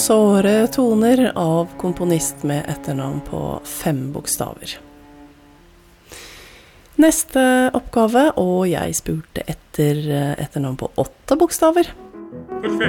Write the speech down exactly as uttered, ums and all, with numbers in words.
såre toner av komponist med etternavn på fem bokstaver. Neste oppgave, og jeg spurte etter etternavn på åtte bokstaver. Perfekt.